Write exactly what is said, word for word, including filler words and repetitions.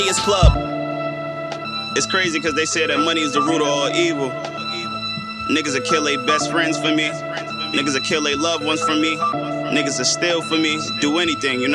Club. It's crazy because they say that money is the root of all evil. Niggas will kill their best friends for me. Niggas will kill their loved ones for me. Niggas will steal for me. Do anything, you know.